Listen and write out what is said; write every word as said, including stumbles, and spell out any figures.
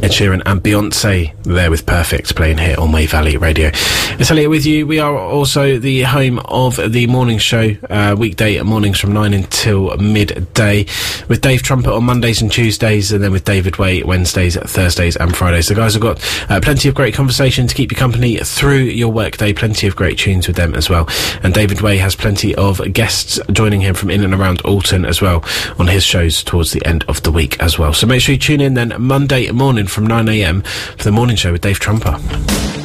Ed Sheeran and Beyonce there with Perfect, playing here on Wave Valley Radio. It's Elliot with you. We are also the home of the morning show, uh, weekday mornings from nine until midday, with Dave Trumpet on Mondays and Tuesdays, and then with David Way Wednesdays, Thursdays and Fridays. The guys have got uh, plenty of great conversation to keep you company through your workday, plenty of great tunes with them as well. And David Way has plenty of guests joining him from in and around Alton as well on his shows towards the end of the week as well. So make sure you tune in then Monday morning from nine a m for the morning show with Dave Trumper.